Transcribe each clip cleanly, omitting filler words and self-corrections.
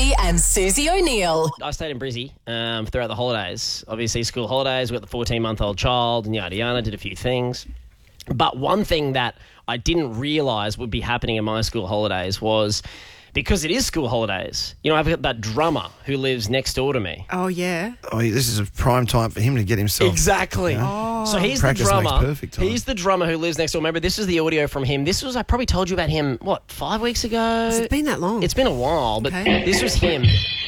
Lutzi and Susie O'Neill. I stayed in Brizzy throughout the holidays. Obviously, school holidays. We got the 14-month-old child and yada yada. Did a few things. But one thing that I didn't realise would be happening in my school holidays was because it is school holidays. You know, I've got that drummer who lives next door to me. Oh, yeah. Oh, this is a prime time for him to get himself. Exactly. So he's Practice the makes drummer. perfect time. He's the drummer who lives next door. Remember, this is the audio from him. This was, I probably told you about him, 5 weeks ago? Has it been that long? It's been a while, but Okay. this was him.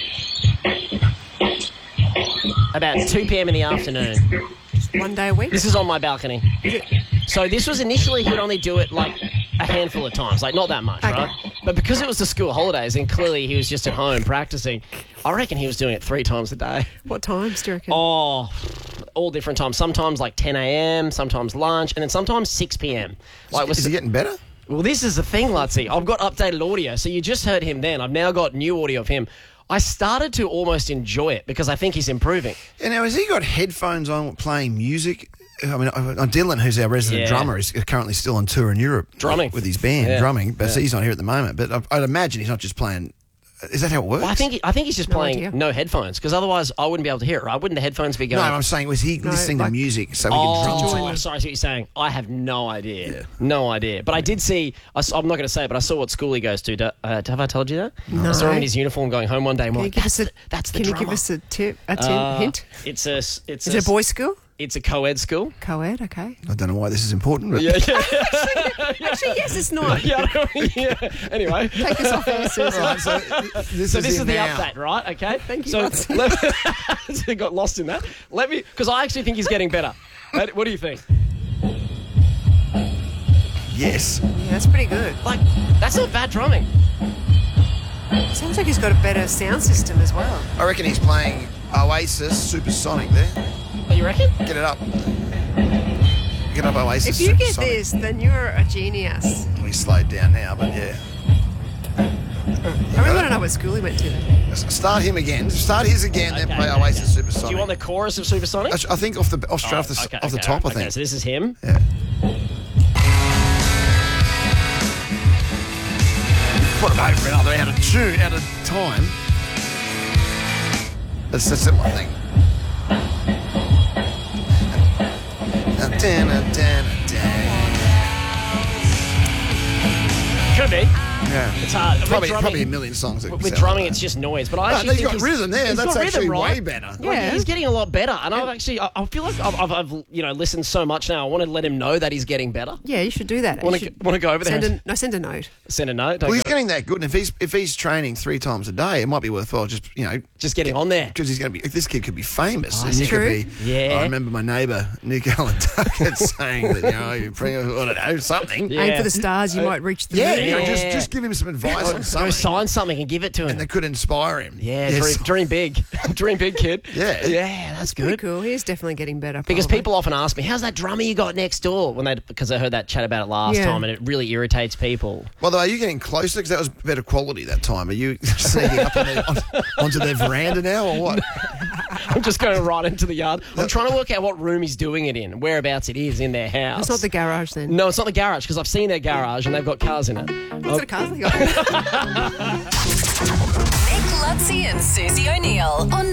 About 2 p.m. in the afternoon. One day a week? This is on my balcony. So this was initially, he'd only do it like a handful of times, like not that much, Okay. right? But because it was the school holidays and clearly he was just at home practicing, I reckon he was doing it 3 times a day. What times do you reckon? Oh, all different times. Sometimes like 10 a.m., sometimes lunch, and then sometimes 6 p.m. Like, Is he getting better? well, this is the thing, Lutzi. I've got updated audio. So you just heard him then. I've now got new audio of him. I started to almost enjoy it because I think he's improving. And now, has he got headphones on playing music? I mean, Dylan, who's our resident Yeah. drummer, is currently still on tour in Europe. Drumming. With his band, Yeah. drumming. But so he's not here at the moment. But I'd imagine he's not just playing. Is that how it works? Well, I think he's just No playing idea. no headphones because otherwise I wouldn't be able to hear it, right? Wouldn't the headphones be No, going? I'm saying, was he listening to like- music so he could drum? Oh, to I'm it? sorry, I see what you're saying. I have no idea. No idea. But I did see, I'm not going to say it, but I saw what school he goes to. Have I told you that? No. I saw him in his uniform going home one day and I'm Can you like, give us a, that's the can drummer. you give us a tip, hint? It's a Is it a boys' school? It's a co-ed school. Co-ed, okay. I don't know why this is important, but Yeah. Actually, yes, it's not. yeah. Anyway. Take us off air, Susan. Right, so So this is it the now. update, right? Okay. Thank you, So Lutzi. I got lost in that. Because I actually think he's getting better. What do you think? Yes. Yeah, that's pretty good. Like, that's not bad drumming. Sounds like he's got a better sound system as well. I reckon he's playing Oasis Supersonic there. Oh, you reckon? Get it up. Get up, Oasis If you get Supersonic. this, then you're a genius. We slowed down now, but yeah. I really want to know what school he went to then. Start him again. Start his again, then Okay, play okay, Oasis okay. Supersonic. Do you want the chorus of Supersonic? I think off the top. I Okay, think. so this is him. Yeah. Put him over another out of tune, out of time. It's a similar thing. Could be. Yeah. It's hard. With Probably drumming- a million songs. That With sound drumming, like it's that. just noise. But I No, actually he's think got rhythm there. he's That's got actually rhythm, right? way better. Like, Yeah. he's getting a lot better. And I've actually, I feel like I've listened so much now. I want to let him know that he's getting better. Yeah, you should do that. Want You to should go over there? send and send a note. send a note. Well, he's getting that good, and if he's training 3 times a day, it might be worthwhile just getting on there. because he's going to be. This kid could be famous. Oh, and you true. could be. Yeah. I remember my neighbour Nick Allen Duckett saying that you bring, I don't know, something. Yeah. Aim for the stars, you might reach the Yeah, moon. just give him some advice on Go something, sign something and give it to him. and that could inspire him. Yeah, Yes. dream big. Dream big, kid. Yeah. Yeah, that's Pretty good. cool. He's definitely getting better. Because probably. people often ask me, how's that drummer you got next door? Because I heard that chat about it last Yeah. time and it really irritates people. By the way, are you getting closer? Because that was better quality that time. Are you sneaking up onto their veranda now, or what? I'm just going right into the yard. I'm trying to work out what room he's doing it in, whereabouts it is in their house. It's not the garage then. No, it's not the garage because I've seen their garage and they've got cars in it. What sort of cars they got? Nick Lutzi and Susie O'Neill on